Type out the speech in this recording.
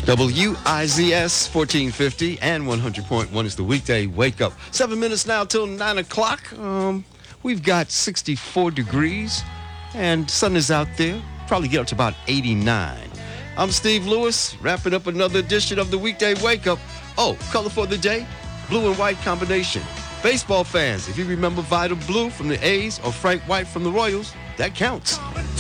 WIZS 1450 and 100.1 is the weekday wake up. 7 minutes now till 9 o'clock. We've got 64 degrees and sun is out there. Probably get up to about 89. I'm Steve Lewis, wrapping up another edition of the weekday wake up. Oh, color for the day, blue and white combination. Baseball fans, if you remember Vital Blue from the A's or Frank White from the Royals, that counts.